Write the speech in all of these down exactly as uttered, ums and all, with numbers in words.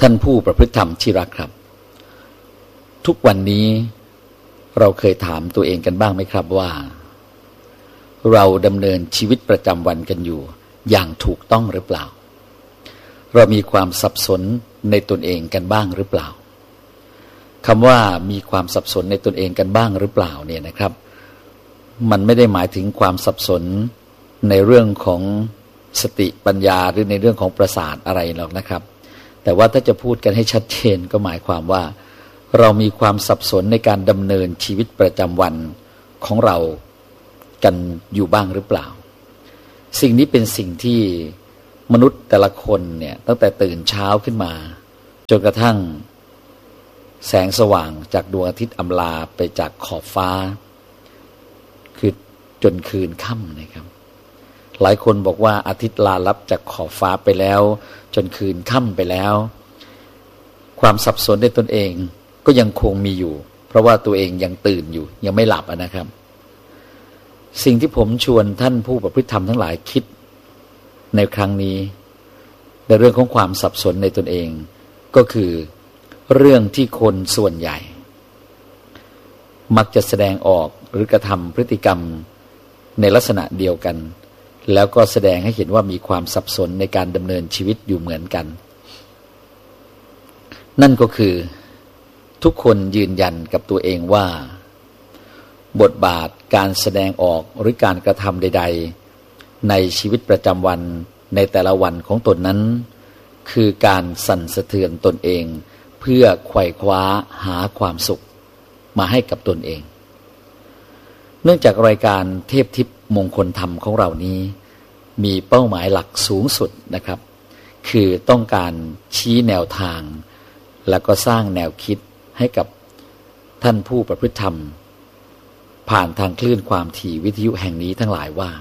ท่านผู้ประพฤติธรรมที่รักครับทุกวันนี้เราเคยถามตัวเองกันบ้างไหมครับว่าเราดำเนินชีวิตประจำวันกันอยู่อย่างถูกต้องหรือเปล่าเรามีความสับสนในตนเองกันบ้างหรือเปล่าคำว่ามีความสับสนในตนเองกันบ้างหรือเปล่าเนี่ยนะครับมันไม่ได้หมายถึงความสับสนในเรื่องของสติปัญญาหรือในเรื่องของประสาทอะไรหรอกนะครับแต่ว่าถ้าจะพูดกันให้ชัดเจนก็หมายความว่าเรามีความสับสนในการดำเนินชีวิตประจำวันของเรากันอยู่บ้างหรือเปล่าสิ่งนี้เป็นสิ่งที่มนุษย์แต่ละคนเนี่ยตั้งแต่ตื่นเช้าขึ้นมาจนกระทั่งแสงสว่างจากดวงอาทิตย์อำลาไปจากขอบฟ้าคือจนคืนค่ำนะครับหลายคนบอกว่าอาทิตย์ลาลับจากขอบฟ้าไปแล้วจนคืนค่ำไปแล้วความสับสนในตนเองก็ยังคงมีอยู่เพราะว่าตัวเองยังตื่นอยู่ยังไม่หลับนะครับสิ่งที่ผมชวนท่านผู้ประพฤติธรรมทั้งหลายคิดในครั้งนี้ในเรื่องของความสับสนในตนเองก็คือเรื่องที่คนส่วนใหญ่มักจะแสดงออกหรือกระทำพฤติกรรมในลักษณะเดียวกันแล้วก็แสดงให้เห็นว่ามีความสับสนในการดำเนินชีวิตอยู่เหมือนกันนั่นก็คือทุกคนยืนยันกับตัวเองว่าบทบาทการแสดงออกหรือการกระทำใดๆในชีวิตประจำวันในแต่ละวันของตนนั้นคือการสั่นสะเทือนตนเองเพื่อไขว่คว้าหาความสุขมาให้กับตนเองเนื่องจากรายการเทพทิพย์มงคลธรรมของเรานี้มีเป้าหมายหลักสูงสุดนะครับคือต้องการชี้แนวทางแล้วก็สร้างแนวคิดให้กับท่านผู้ประพฤติธรรมผ่านทางคลื่นความถี่วิทยุแห่งนี้ทั้งหลายว่า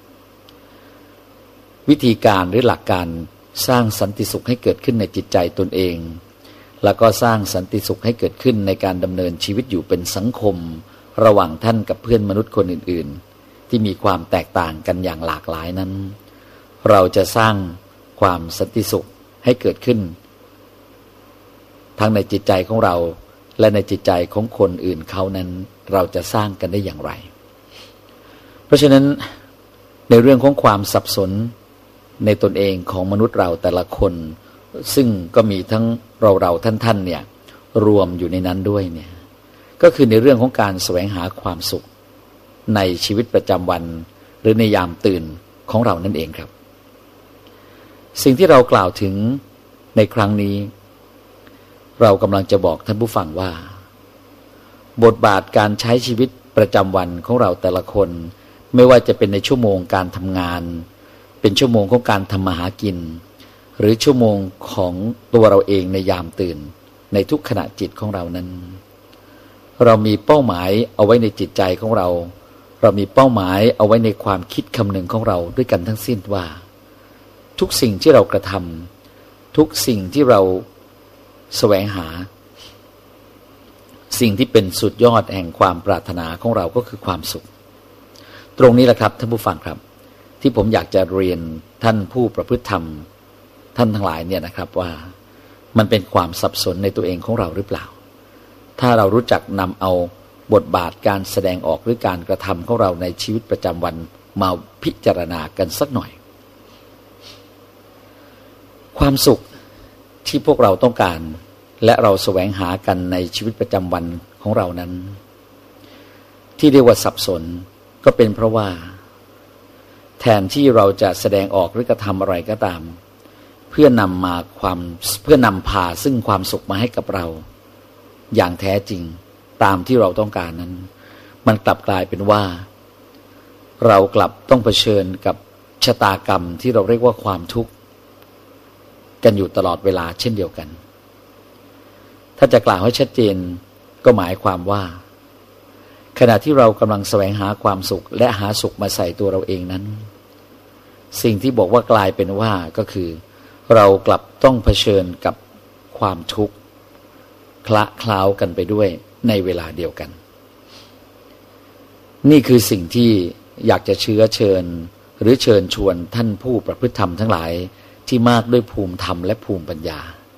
วิธีการหรือหลักการสร้างสันติสุขให้เกิดขึ้นในจิตใจตนเองแล้วก็สร้างสันติสุขให้เกิดขึ้นในการดำเนินชีวิตอยู่เป็นสังคมระหว่างท่านกับเพื่อนมนุษย์คนอื่นๆที่มีความแตกต่างกันอย่างหลากหลายนั้นเราจะสร้างความสันติสุขให้เกิดขึ้นทั้งในจิตใจของเราและในจิตใจของคนอื่นเขานั้นเราจะสร้างกันได้อย่างไรเพราะฉะนั้นในเรื่องของความสับสนในตนเองของมนุษย์เราแต่ละคนซึ่งก็มีทั้งเราเราท่านๆเนี่ยรวมอยู่ในนั้นด้วยเนี่ยก็คือในเรื่องของการแสวงหาความสุขในชีวิตประจำวันหรือในยามตื่นของเรานั่นเองครับสิ่งที่เรากล่าวถึงในครั้งนี้เรากำลังจะบอกท่านผู้ฟังว่าบทบาทการใช้ชีวิตประจำวันของเราแต่ละคนไม่ว่าจะเป็นในชั่วโมงการทำงานเป็นชั่วโมงของการทำมาหากินหรือชั่วโมงของตัวเราเองในยามตื่นในทุกขณะจิตของเรานั้นเรามีเป้าหมายเอาไว้ในจิตใจของเราเรามีเป้าหมายเอาไว้ในความคิดคำนึงของเราด้วยกันทั้งสิ้นว่าทุกสิ่งที่เรากระทำทุกสิ่งที่เราแสวงหาสิ่งที่เป็นสุดยอดแห่งความปรารถนาของเราก็คือความสุขตรงนี้แหละครับท่านผู้ฟังครับที่ผมอยากจะเรียนท่านผู้ประพฤติธรรมท่านทั้งหลายเนี่ยนะครับว่ามันเป็นความสับสนในตัวเองของเราหรือเปล่าถ้าเรารู้จักนำเอาบทบาทการแสดงออกหรือการกระทำของเราในชีวิตประจำวันมาพิจารณากันสักหน่อยความสุขที่พวกเราต้องการและเราแสวงหากันในชีวิตประจำวันของเรานั้นที่เรียกว่าสับสนก็เป็นเพราะว่าแทนที่เราจะแสดงออกหรือกระทำอะไรก็ตามเพื่อนำมาความเพื่อนำพาซึ่งความสุขมาให้กับเราอย่างแท้จริงตามที่เราต้องการนั้นมันกลับกลายเป็นว่าเรากลับต้องเผชิญกับชะตากรรมที่เราเรียกว่าความทุกข์กันอยู่ตลอดเวลาเช่นเดียวกันถ้าจะกล่าวให้ชัดเจนก็หมายความว่าขณะที่เรากำลังแสวงหาความสุขและหาสุขมาใส่ตัวเราเองนั้นสิ่งที่บอกว่ากลายเป็นว่าก็คือเรากลับต้องเผชิญกับความทุกข์คละเคล้ากันไปด้วยในเวลาเดียวกันนี่คือสิ่งที่อยากจะเชื้อเชิญหรือเชิญชวนท่านผู้ประพฤติธรรมทั้งหลายที่มากด้วยภูมิธรรมและภูมิปัญญา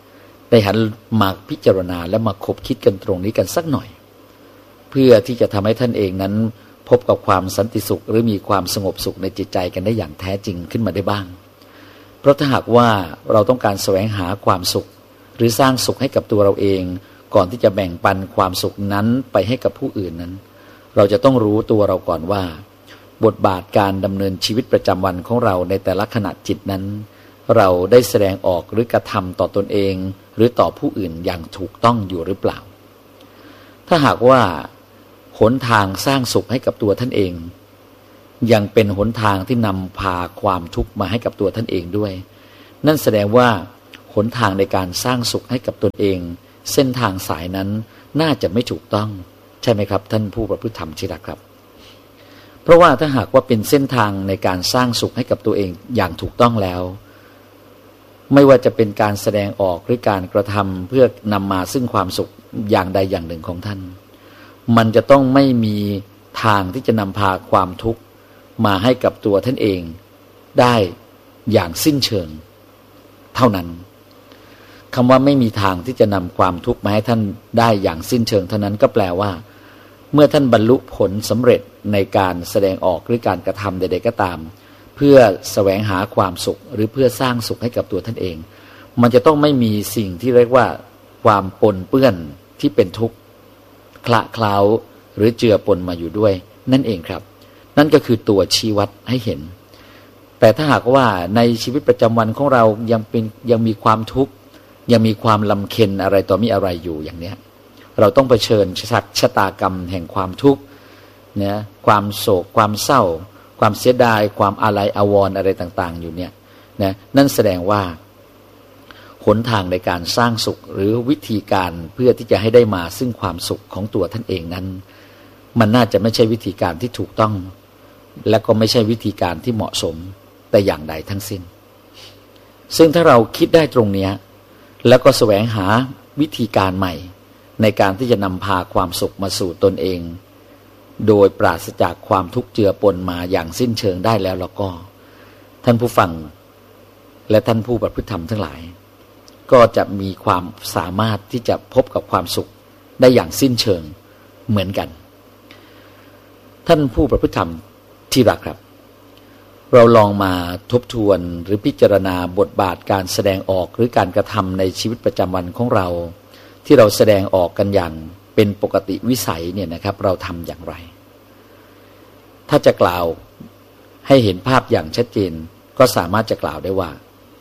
ได้หันมาพิจารณาและมาคบคิดกันตรงนี้กันสักหน่อยเพื่อที่จะทำให้ท่านเองนั้นพบกับความสันติสุขหรือมีความสงบสุขในจิตใจกันได้อย่างแท้จริงขึ้นมาได้บ้างเพราะถ้าหากว่าเราต้องการแสวงหาความสุขหรือสร้างสุขให้กับตัวเราเองก่อนที่จะแบ่งปันความสุขนั้นไปให้กับผู้อื่นนั้นเราจะต้องรู้ตัวเราก่อนว่าบทบาทการดำเนินชีวิตประจำวันของเราในแต่ละขณะจิตนั้นเราได้แสดงออกหรือกระทำต่อตนเองหรือต่อผู้อื่นอย่างถูกต้องอยู่หรือเปล่าถ้าหากว่าหนทางสร้างสุขให้กับตัวท่านเองยังเป็นหนทางที่นำพาความทุกข์มาให้กับตัวท่านเองด้วยนั่นแสดงว่าหนทางในการสร้างสุขให้กับตนเองเส้นทางสายนั้นน่าจะไม่ถูกต้องใช่ไหมครับท่านผู้ประพฤติธรรมที่รักครับเพราะว่าถ้าหากว่าเป็นเส้นทางในการสร้างสุขให้กับตัวเองอย่างถูกต้องแล้วไม่ว่าจะเป็นการแสดงออกหรือการกระทำเพื่อนำมาซึ่งความสุขอย่างใดอย่างหนึ่งของท่านมันจะต้องไม่มีทางที่จะนำพาความทุกข์มาให้กับตัวท่านเองได้อย่างสิ้นเชิงเท่านั้นคำว่าไม่มีทางที่จะนำความทุกข์มาให้ท่านได้อย่างสิ้นเชิงเท่านั้นก็แปลว่าเมื่อท่านบรรลุผลสำเร็จในการแสดงออกหรือการกระทำใดๆก็ตามเพื่อแสวงหาความสุขหรือเพื่อสร้างสุขให้กับตัวท่านเองมันจะต้องไม่มีสิ่งที่เรียกว่าความปนเปื้อนที่เป็นทุกข์คละเคล้าหรือเจือปนมาอยู่ด้วยนั่นเองครับนั่นก็คือตัวชี้วัดให้เห็นแต่ถ้าหากว่าในชีวิตประจำวันของเรายังเป็นยังมีความทุกข์ยังมีความลำเค็ญอะไรต่อมีอะไรอยู่อย่างเนี้ยเราต้องเผชิญชะตากรรมแห่งความทุกข์เนี่ยความโศกความเศร้าความเสียดายความอาลัยอาวรณ์อะไรต่างๆอยู่เนี่ยนะนั่นแสดงว่าหนทางในการสร้างสุขหรือวิธีการเพื่อที่จะให้ได้มาซึ่งความสุขของตัวท่านเองนั้นมันน่าจะไม่ใช่วิธีการที่ถูกต้องและก็ไม่ใช่วิธีการที่เหมาะสมแต่อย่างใดทั้งสิ้นซึ่งถ้าเราคิดได้ตรงนี้แล้วก็แสวงหาวิธีการใหม่ในการที่จะนำพาความสุขมาสู่ตนเองโดยปราศจากความทุกข์เจือปนมาอย่างสิ้นเชิงได้แล้วแล้วก็ท่านผู้ฟังและท่านผู้ประพฤติธรรมทั้งหลายก็จะมีความสามารถที่จะพบกับความสุขได้อย่างสิ้นเชิงเหมือนกันท่านผู้ประพฤติธรรมที่รักครับเราลองมาทบทวนหรือพิจารณาบทบาทการแสดงออกหรือการกระทำในชีวิตประจำวันของเราที่เราแสดงออกกันอย่างเป็นปกติวิสัยเนี่ยนะครับเราทำอย่างไรถ้าจะกล่าวให้เห็นภาพอย่างชัดเจนก็สามารถจะกล่าวได้ว่า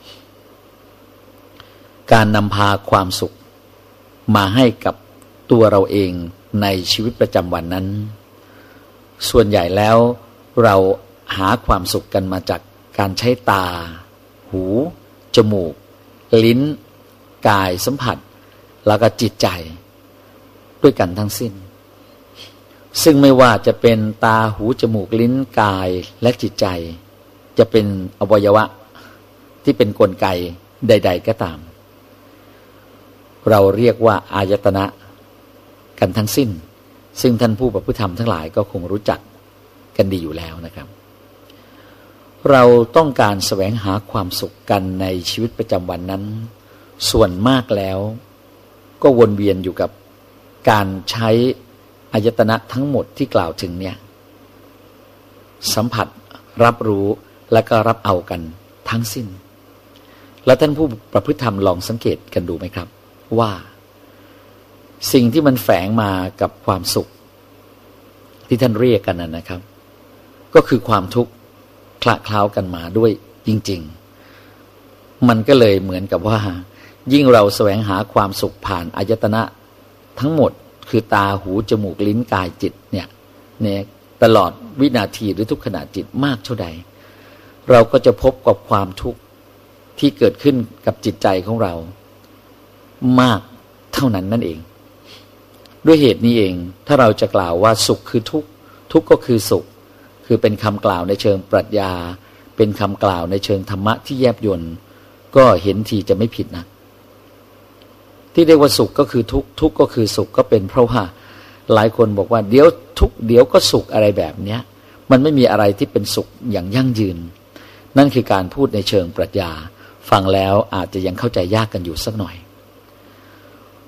การนำพาความสุขมาให้กับตัวเราเองในชีวิตประจำวันนั้นส่วนใหญ่แล้วเราหาความสุขกันมาจากการใช้ตาหูจมูกลิ้นกายสัมผัสแล้วก็จิตใจด้วยกันทั้งสิ้นซึ่งไม่ว่าจะเป็นตาหูจมูกลิ้นกายและจิตใจจะเป็นอวัยวะที่เป็นกลไกใดๆก็ตามเราเรียกว่าอายตนะกันทั้งสิ้นซึ่งท่านผู้ประพฤติธรรมทั้งหลายก็คงรู้จักกันดีอยู่แล้วนะครับเราต้องการแสวงหาความสุขกันในชีวิตประจำวันนั้นส่วนมากแล้วก็วนเวียนอยู่กับการใช้อายตนะทั้งหมดที่กล่าวถึงเนี่ยสัมผัสรับรู้และก็รับเอากันทั้งสิ้นแล้วท่านผู้ประพฤติธรรมลองสังเกตกันดูไหมครับว่าสิ่งที่มันแฝงมากับความสุขที่ท่านเรียกกันนะครับก็คือความทุกข์คละเคล้ากันมาด้วยจริงๆมันก็เลยเหมือนกับว่ายิ่งเราแสวงหาความสุขผ่านอายตนะทั้งหมดคือตาหูจมูกลิ้นกายจิตเนี่ยเนี่ยตลอดวินาทีหรือทุกขณะจิตมากเท่าใดเราก็จะพบกับความทุกข์ที่เกิดขึ้นกับจิตใจของเรามากเท่านั้นนั่นเองด้วยเหตุนี้เองถ้าเราจะกล่าวว่าสุขคือทุกข์ทุกข์ก็คือสุขคือเป็นคำกล่าวในเชิงปรัชญาเป็นคำกล่าวในเชิงธรรมะที่แยบยลก็เห็นทีจะไม่ผิดนะที่เรียกว่าสุขก็คือทุกข์ทุกข์ก็คือสุขก็เป็นเพราะว่าหลายคนบอกว่าเดี๋ยวทุกข์เดี๋ยวก็สุขอะไรแบบเนี้ยมันไม่มีอะไรที่เป็นสุขอย่างยั่งยืนนั่นคือการพูดในเชิงปรัชญาฟังแล้วอาจจะยังเข้าใจยากกันอยู่สักหน่อย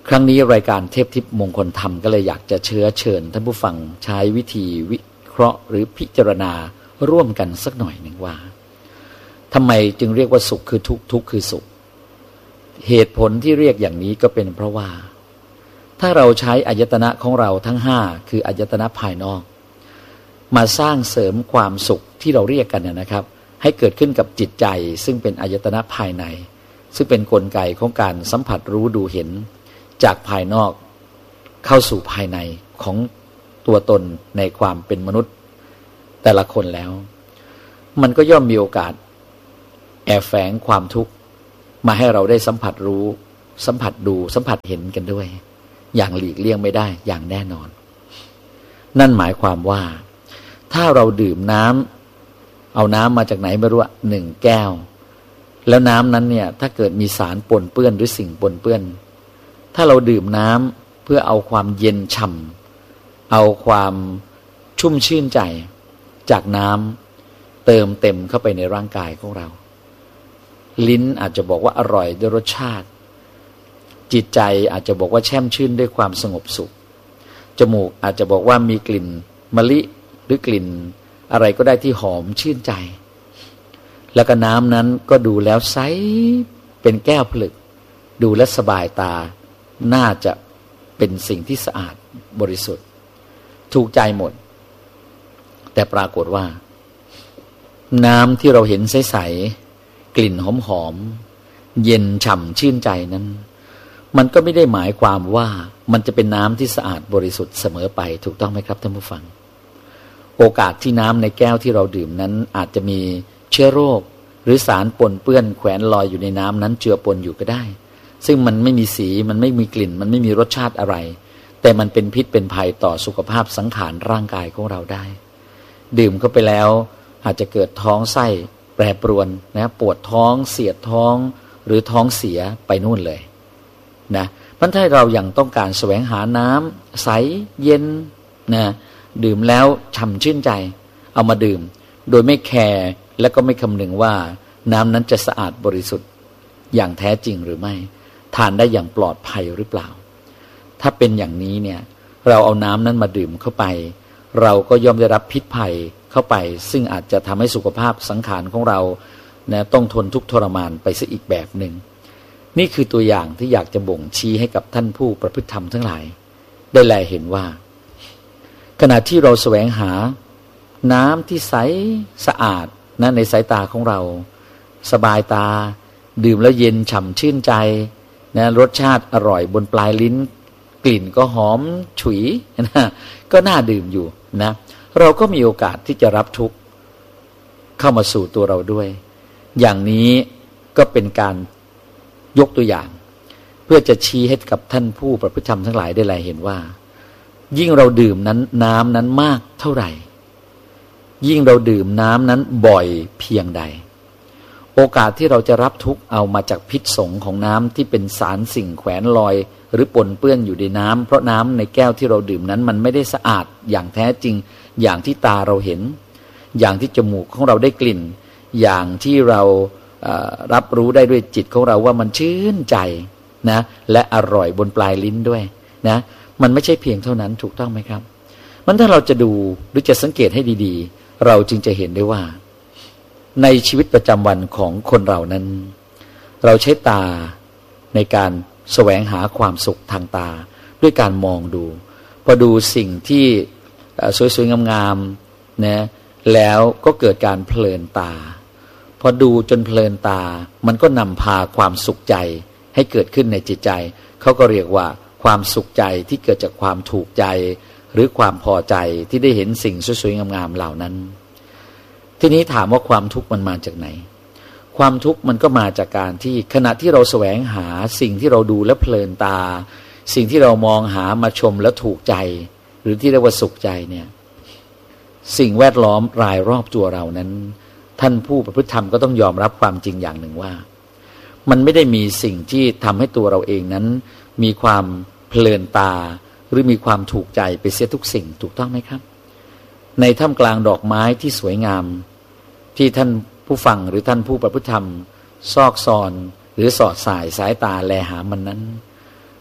ครั้งนี้รายการเทพทิพย์มงคลธรรมก็เลยอยากจะเชื้อเชิญท่านผู้ฟังใช้วิธีวิเคราะห์หรือพิจารณาร่วมกันสักหน่อยหนึ่งว่าทำไมจึงเรียกว่าสุขคือทุกข์ทุกข์คือสุขเหตุผลที่เรียกอย่างนี้ก็เป็นเพราะว่าถ้าเราใช้อายตนะของเราทั้งห้าคืออายตนะภายนอกมาสร้างเสริมความสุขที่เราเรียกกันนะครับให้เกิดขึ้นกับจิตใจซึ่งเป็นอายตนะภายในซึ่งเป็นกลไกของการสัมผัสรู้ดูเห็นจากภายนอกเข้าสู่ภายในของตัวตนในความเป็นมนุษย์แต่ละคนแล้วมันก็ย่อมมีโอกาสแอบแฝงความทุกข์มาให้เราได้สัมผัสรู้สัมผัสดูสัมผัสเห็นกันด้วยอย่างหลีกเลี่ยงไม่ได้อย่างแน่นอนนั่นหมายความว่าถ้าเราดื่มน้ำเอาน้ำมาจากไหนไม่รู้หนึ่งแก้วแล้วน้ำนั้นเนี่ยถ้าเกิดมีสารปนเปื้อนหรือสิ่งปนเปื้อนถ้าเราดื่มน้ำเพื่อเอาความเย็นฉ่ำเอาความชุ่มชื่นใจจากน้ำเติมเต็มเข้าไปในร่างกายของเราลิ้นอาจจะบอกว่าอร่อยด้วยรสชาติจิตใจอาจจะบอกว่าแช่มชื่นด้วยความสงบสุขจมูกอาจจะบอกว่ามีกลิ่นมะลิหรือกลิ่นอะไรก็ได้ที่หอมชื่นใจแล้วก็น้ำนั้นก็ดูแล้วใสเป็นแก้วผลึกดูและสบายตาน่าจะเป็นสิ่งที่สะอาดบริสุทธิ์ถูกใจหมดแต่ปรากฏว่าน้ำที่เราเห็นใสๆกลิ่นหอมๆเย็นฉ่ำชื่นใจนั้นมันก็ไม่ได้หมายความว่ามันจะเป็นน้ำที่สะอาดบริสุทธิ์เสมอไปถูกต้องไหมครับท่านผู้ฟังโอกาสที่น้ำในแก้วที่เราดื่มนั้นอาจจะมีเชื้อโรคหรือสารปนเปื้อนแขวนลอยอยู่ในน้ำนั้นเจือปนอยู่ก็ได้ซึ่งมันไม่มีสีมันไม่มีกลิ่นมันไม่มีรสชาติอะไรแต่มันเป็นพิษเป็นภัยต่อสุขภาพสังขารร่างกายของเราได้ดื่มเข้าไปแล้วอาจจะเกิดท้องไส้แปรปรวนนะปวดท้องเสียดท้องหรือท้องเสียไปนู่นเลยนะมันถ้าเรายัางต้องการแสวงหาน้ำใสเย็นนะดื่มแล้วฉ่ำชื่นใจเอามาดื่มโดยไม่แคร์และก็ไม่คำนึงว่าน้ำนั้นจะสะอาดบริสุทธิ์อย่างแท้จริงหรือไม่ทานได้อย่างปลอดภัยหรือเปล่าถ้าเป็นอย่างนี้เนี่ยเราเอาน้ำนั้นมาดื่มเข้าไปเราก็ย่อมได้รับพิษภัยเข้าไปซึ่งอาจจะทำให้สุขภาพสังขารของเรานะต้องทนทุกข์ทรมานไปซะอีกแบบหนึ่งนี่คือตัวอย่างที่อยากจะบ่งชี้ให้กับท่านผู้ประพฤติธรรมทั้งหลายได้แลเห็นว่าขณะที่เราแสวงหาน้ำที่ใสสะอาดนะในสายตาของเราสบายตาดื่มแล้วเย็นฉ่ำชื่นใจนะรสชาติอร่อยบนปลายลิ้นกลิ่นก็หอมฉุยนะก็น่าดื่มอยู่นะเราก็มีโอกาสที่จะรับทุกข์เข้ามาสู่ตัวเราด้วยอย่างนี้ก็เป็นการยกตัวอย่างเพื่อจะชี้ให้กับท่านผู้ประพฤติธรรมทั้งหลายได้แลเห็นว่ายิ่งเราดื่มนั้นน้ำนั้นมากเท่าไหร่ยิ่งเราดื่มน้ำนั้นบ่อยเพียงใดโอกาสที่เราจะรับทุกข์เอามาจากพิษสงของน้ำที่เป็นสารสิ่งแขวนลอยหรือปนเปื้อนอยู่ในน้ำเพราะน้ำในแก้วที่เราดื่มนั้นมันไม่ได้สะอาดอย่างแท้จริงอย่างที่ตาเราเห็นอย่างที่จมูกของเราได้กลิ่นอย่างที่เรารับรู้ได้ด้วยจิตของเราว่ามันชื่นใจนะและอร่อยบนปลายลิ้นด้วยนะมันไม่ใช่เพียงเท่านั้นถูกต้องไหมครับมันถ้าเราจะดูหรือจะสังเกตให้ดีๆเราจึงจะเห็นได้ว่าในชีวิตประจำวันของคนเรานั้นเราใช้ตาในการแสวงหาความสุขทางตาด้วยการมองดูพอดูสิ่งที่สวยๆงามๆนะแล้วก็เกิดการเพลินตาพอดูจนเพลินตามันก็นำพาความสุขใจให้เกิดขึ้นในจิตใจเขาก็เรียกว่าความสุขใจที่เกิดจากความถูกใจหรือความพอใจที่ได้เห็นสิ่งสวยๆงามๆเหล่านั้นทีนี้ถามว่าความทุกข์มันมาจากไหนความทุกข์มันก็มาจากการที่ขณะที่เราแสวงหาสิ่งที่เราดูและเพลินตาสิ่งที่เรามองหามาชมแล้วถูกใจหรือที่เรียกว่าสุขใจเนี่ยสิ่งแวดล้อมรายรอบตัวเรานั้นท่านผู้ประพฤติธรรมก็ต้องยอมรับความจริงอย่างหนึ่งว่ามันไม่ได้มีสิ่งที่ทำให้ตัวเราเองนั้นมีความเพลินตาหรือมีความถูกใจไปเสียทุกสิ่งถูกต้องไหมครับในท่ามกลางดอกไม้ที่สวยงามที่ท่านผู้ฟังหรือท่านผู้ประพฤติธรรมซอกซอนหรือสอดสายสายตาแลหามันนั้น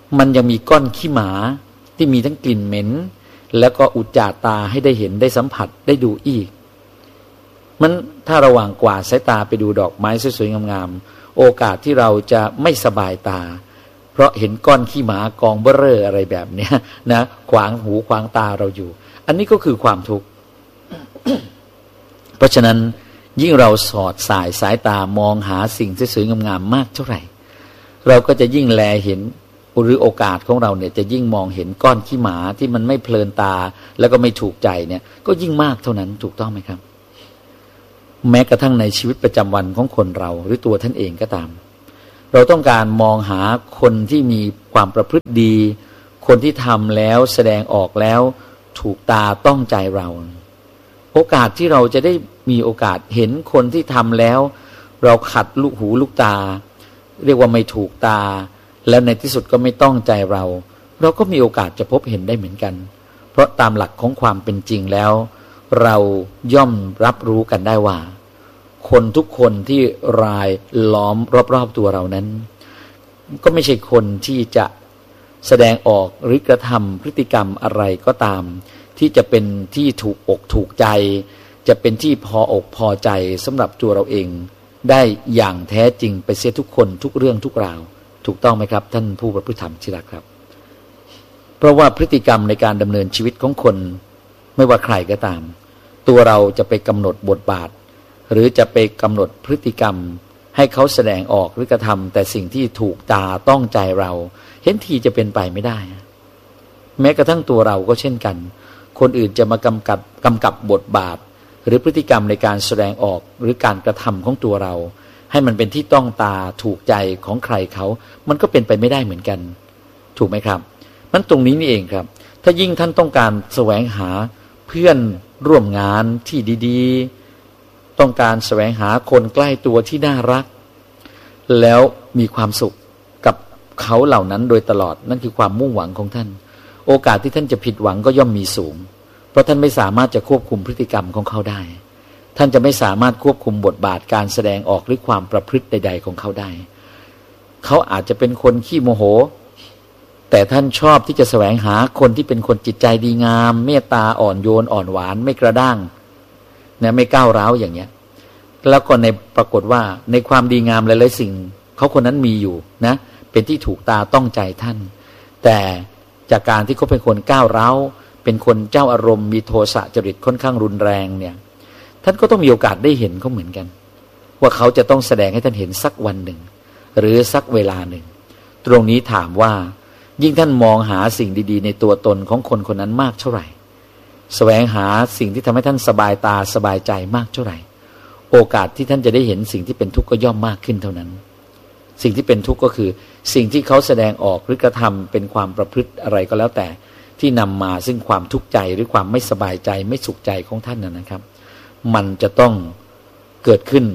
มันยังมีก้อนขี้หมาที่มีทั้งกลิ่นเหม็นแล้วก็อุจจาตาให้ได้เห็นได้สัมผัสได้ดูอีกมันถ้าระหว่างกวาดสายตาไปดูดอกไม้สวยๆงามๆโอกาสที่เราจะไม่สบายตาเพราะเห็นก้อนขี้หมากองเบ้อเร่ออะไรแบบเนี้ยนะขวางหูขวางตาเราอยู่อันนี้ก็คือความทุกข์ เพราะฉะนั้นยิ่งเราสอดสายสายตามองหาสิ่งสวยๆงามๆมากเท่าไหร่เราก็จะยิ่งแลเห็นหรือโอกาสของเราเนี่ยจะยิ่งมองเห็นก้อนขี้หมาที่มันไม่เพลินตาแล้วก็ไม่ถูกใจเนี่ยก็ยิ่งมากเท่านั้นถูกต้องไหมครับแม้กระทั่งในชีวิตประจำวันของคนเราหรือตัวท่านเองก็ตามเราต้องการมองหาคนที่มีความประพฤติดีคนที่ทำแล้วแสดงออกแล้วถูกตาต้องใจเราโอกาสที่เราจะได้มีโอกาสเห็นคนที่ทำแล้วเราขัดลูกหูลูกตาเรียกว่าไม่ถูกตาแล้วในที่สุดก็ไม่ต้องใจเราเราก็มีโอกาสจะพบเห็นได้เหมือนกันเพราะตามหลักของความเป็นจริงแล้วเราย่อมรับรู้กันได้ว่าคนทุกคนที่รายล้อมรอบๆตัวเรานั้นก็ไม่ใช่คนที่จะแสดงออกหรือกระทำพฤติกรรมอะไรก็ตามที่จะเป็นที่ถูกอกถูกใจจะเป็นที่พออกพอใจสำหรับตัวเราเองได้อย่างแท้จริงไปเสียทุกคนทุกเรื่องทุกราวถูกต้องไหมครับท่านผู้ประพฤติธรรมที่รักครับเพราะว่าพฤติกรรมในการดำเนินชีวิตของคนไม่ว่าใครก็ตามตัวเราจะไปกำหนดบทบาทหรือจะไปกำหนดพฤติกรรมให้เขาแสดงออกหรือกระทำแต่สิ่งที่ถูกตาต้องใจเราเห็นทีจะเป็นไปไม่ได้แม้กระทั่งตัวเราก็เช่นกันคนอื่นจะมากำกับกำกับบทบาทหรือพฤติกรรมในการแสดงออกหรือการกระทำของตัวเราให้มันเป็นที่ต้องตาถูกใจของใครเขามันก็เป็นไปไม่ได้เหมือนกันถูกไหมครับมันตรงนี้นี่เองครับถ้ายิ่งท่านต้องการแสวงหาเพื่อนร่วมงานที่ดีๆต้องการแสวงหาคนใกล้ตัวที่น่ารักแล้วมีความสุขกับเขาเหล่านั้นโดยตลอดนั่นคือความมุ่งหวังของท่านโอกาสที่ท่านจะผิดหวังก็ย่อมมีสูงเพราะท่านไม่สามารถจะควบคุมพฤติกรรมของเขาได้ท่านจะไม่สามารถควบคุมบทบาทการแสดงออกหรือความประพฤติใดๆของเขาได้เขาอาจจะเป็นคนขี้โมโหแต่ท่านชอบที่จะแสวงหาคนที่เป็นคนจิตใจดีงามเมตตาอ่อนโยนอ่อนหวานไม่กระด้างนะไม่ก้าวร้าวอย่างเงี้ยแล้วก็ในปรากฏว่าในความดีงามหลายๆสิ่งเขาคนนั้นมีอยู่นะเป็นที่ถูกตาต้องใจท่านแต่จากการที่เขาเป็นคนก้าวร้าวเป็นคนเจ้าอารมณ์มีโทสะจริตค่อนข้างรุนแรงเนี่ยท่านก็ต้องมีโอกาสได้เห็นเขาเหมือนกันว่าเขาจะต้องแสดงให้ท่านเห็นสักวันหนึ่งหรือสักเวลาหนึ่งตรงนี้ถามว่ายิ่งท่านมองหาสิ่งดีๆในตัวตนของคนคนนั้นมากเท่าไหร่แสวงหาสิ่งที่ทำให้ท่านสบายตาสบายใจมากเท่าไหร่โอกาสที่ท่านจะได้เห็นสิ่งที่เป็นทุกข์ก็ย่อมมากขึ้นเท่านั้นสิ่งที่เป็นทุกข์ก็คือสิ่งที่เขาแสดงออกหรือกระทำเป็นความประพฤติอะไรก็แล้วแต่ที่นำมาซึ่งความทุกข์ใจหรือความไม่สบายใจไม่สุขใจของท่านนะครับมันจะต้องเกิดขึ้น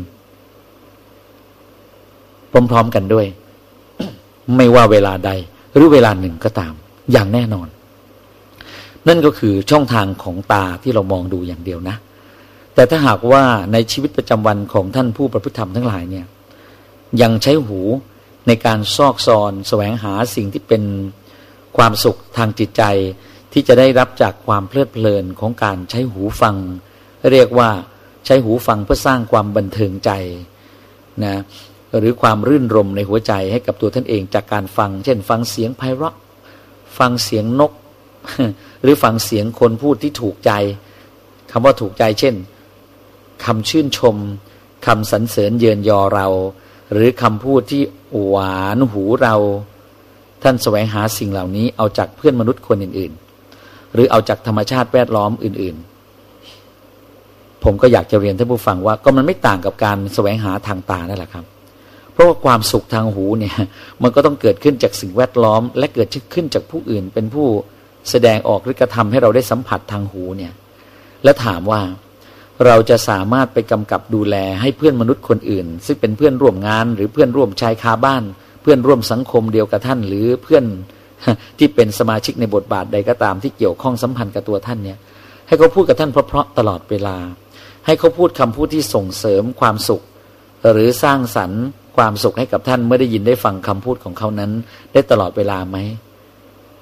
พร้อมๆกันด้วย ไม่ว่าเวลาใดหรือเวลาหนึ่งก็ตามอย่างแน่นอนนั่นก็คือช่องทางของตาที่เรามองดูอย่างเดียวนะแต่ถ้าหากว่าในชีวิตประจำวันของท่านผู้ประพฤติธรรมทั้งหลายเนี่ยยังใช้หูในการซอกซอนแสวงหาสิ่งที่เป็นความสุขทางจิตใจที่จะได้รับจากความเพลิดเพลินของการใช้หูฟังเรียกว่าใช้หูฟังเพื่อสร้างความบันเทิงใจนะหรือความรื่นรมในหัวใจให้กับตัวท่านเองจากการฟังเช่นฟังเสียงไพเราะฟังเสียงนก หรือฟังเสียงคนพูดที่ถูกใจคำว่าถูกใจเช่นคำชื่นชมคำสรรเสริญเยินยอเราหรือคำพูดที่หวานหูเราท่านแสวงหาสิ่งเหล่านี้เอาจากเพื่อนมนุษย์คนอื่นๆหรือเอาจากธรรมชาติแวดล้อมอื่นๆผมก็อยากจะเรียนท่านผู้ฟังว่าก็มันไม่ต่างกับการแสวงหาทางตานั่นแหละครับเพราะว่าความสุขทางหูเนี่ยมันก็ต้องเกิดขึ้นจากสิ่งแวดล้อมและเกิดขึ้นจากผู้อื่นเป็นผู้แสดงออกหรือกระทำให้เราได้สัมผัสทางหูเนี่ยและถามว่าเราจะสามารถไปกำกับดูแลให้เพื่อนมนุษย์คนอื่นซึ่งเป็นเพื่อนร่วมงานหรือเพื่อนร่วมชายคาบ้านเพื่อนร่วมสังคมเดียวกับท่านหรือเพื่อนที่เป็นสมาชิกในบทบาทใดก็ตามที่เกี่ยวข้องสัมพันธ์กับตัวท่านเนี่ยให้เขาพูดกับท่านเพราะๆตลอดเวลาให้เขาพูดคำพูดที่ส่งเสริมความสุขหรือสร้างสรรค์ความสุขให้กับท่านเมื่อได้ยินได้ฟังคำพูดของเขานั้นได้ตลอดเวลาไหม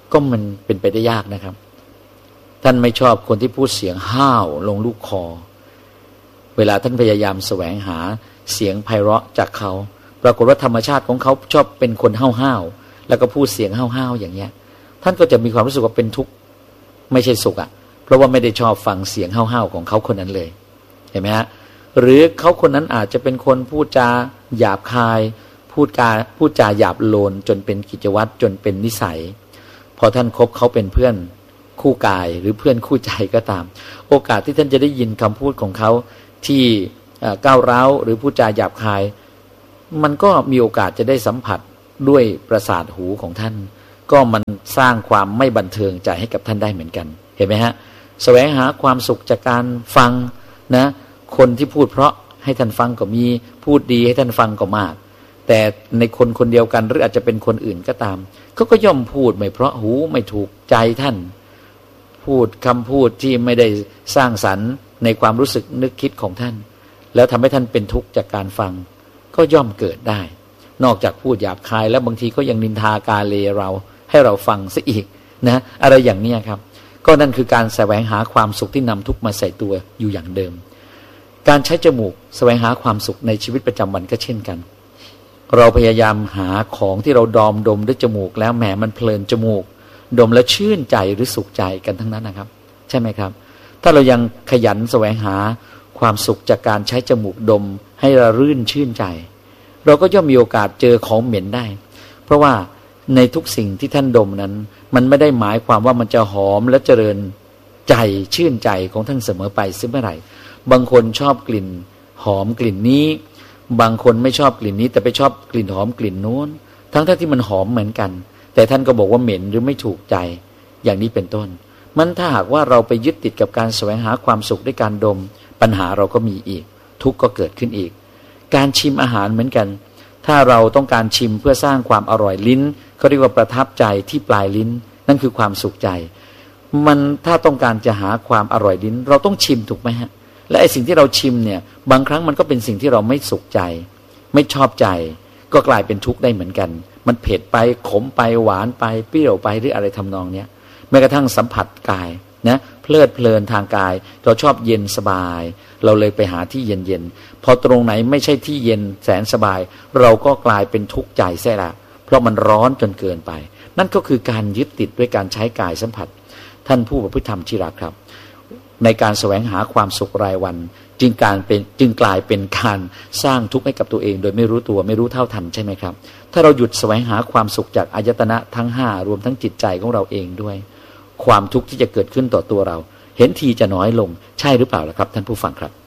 ก็มันเป็นไปได้ยากนะครับท่านไม่ชอบคนที่พูดเสียงห้าวลงลูกคอเวลาท่านพยายามแสวงหาเสียงไพเราะจากเขาปรากฏว่าธรรมชาติของเขาชอบเป็นคนห้าวๆแล้วก็พูดเสียงห้าวๆอย่างเงี้ยท่านก็จะมีความรู้สึกว่าเป็นทุกข์ไม่ใช่สุขอ่ะเพราะว่าไม่ได้ชอบฟังเสียงห้าวๆของเขาคนนั้นเลยเห็นไหมฮะหรือเขาคนนั้นอาจจะเป็นคนพูดจาหยาบคายพูดจาพูดจาหยาบโลนจนเป็นกิจวัตรจนเป็นนิสัยพอท่านคบเขาเป็นเพื่อนคู่กายหรือเพื่อนคู่ใจก็ตามโอกาสที่ท่านจะได้ยินคำพูดของเขาที่ก้าวร้าวหรือพูดจาหยาบคายมันก็มีโอกาสจะได้สัมผัสด้วยประสาทหูของท่านก็มันสร้างความไม่บันเทิงใจให้กับท่านได้เหมือนกันเห็นไหมฮะแสวงหาความสุขจากการฟังนะคนที่พูดเพราะให้ท่านฟังก็มีพูดดีให้ท่านฟังก็มากแต่ในคนคนเดียวกันหรืออาจจะเป็นคนอื่นก็ตามเขาก็ย่อมพูดไม่เพราะหูไม่ถูกใจท่านพูดคำพูดที่ไม่ได้สร้างสรรค์ในความรู้สึกนึกคิดของท่านแล้วทำให้ท่านเป็นทุกข์จากการฟังก็ย่อมเกิดได้นอกจากพูดหยาบคายแล้วบางทีก็ยังนินทากาเลเราให้เราฟังซะอีกนะอะไรอย่างนี้ครับก็นั่นคือการแสวงหาความสุขที่นำทุกข์มาใส่ตัวอยู่อย่างเดิมการใช้จมูกแสวงหาความสุขในชีวิตประจำวันก็เช่นกันเราพยายามหาของที่เราดอมดมด้วยจมูกแล้วแหมมันเพลินจมูกดมแล้วชื่นใจหรือสุขใจกันทั้งนั้นนะครับใช่ไหมครับถ้าเรายังขยันแสวงหาความสุขจากการใช้จมูกดมให้เรารื่นชื่นใจเราก็ย่อมมีโอกาสเจอของเหม็นได้เพราะว่าในทุกสิ่งที่ท่านดมนั้นมันไม่ได้หมายความว่ามันจะหอมและเจริญใจชื่นใจของท่านเสมอไปซึ่งเมื่อไหร่บางคนชอบกลิ่นหอมกลิ่นนี้บางคนไม่ชอบกลิ่นนี้แต่ไปชอบกลิ่นหอมกลิ่นโน้นทั้งๆ ที่มันหอมเหมือนกันแต่ท่านก็บอกว่าเหม็นหรือไม่ถูกใจอย่างนี้เป็นต้นมันถ้าหากว่าเราไปยึดติดกับการแสวงหาความสุขด้วยการดมปัญหาเราก็มีอีกทุกข์ก็เกิดขึ้นอีกการชิมอาหารเหมือนกันถ้าเราต้องการชิมเพื่อสร้างความอร่อยลิ้นเขาเรียกว่าประทับใจที่ปลายลิ้นนั่นคือความสุขใจมันถ้าต้องการจะหาความอร่อยลิ้นเราต้องชิมถูกไหมฮะและไอ้สิ่งที่เราชิมเนี่ยบางครั้งมันก็เป็นสิ่งที่เราไม่สุขใจไม่ชอบใจก็กลายเป็นทุกข์ได้เหมือนกันมันเผ็ดไปขมไปหวานไปเปรี้ยวไปหรืออะไรทำนองเนี้ยแม้กระทั่งสัมผัสกายนะเพลิดเพลินทางกายเราชอบเย็นสบายเราเลยไปหาที่เย็นๆพอตรงไหนไม่ใช่ที่เย็นแสนสบายเราก็กลายเป็นทุกข์ใจแท้ละเพราะมันร้อนจนเกินไปนั่นก็คือการยึดติดด้วยการใช้กายสัมผัสท่านผู้ประพฤติธรรมที่รักครับในการแสวงหาความสุขรายวันจึงการเป็นจึงกลายเป็นการสร้างทุกข์ให้กับตัวเองโดยไม่รู้ตัวไม่รู้เท่าทันใช่ไหมครับถ้าเราหยุดแสวงหาความสุขจากอายตนะทั้งห้ารวมทั้งจิตใจของเราเองด้วยความทุกข์ที่จะเกิดขึ้นต่อตัวเราเห็นทีจะน้อยลงใช่หรือเปล่าล่ะครับท่านผู้ฟังครับ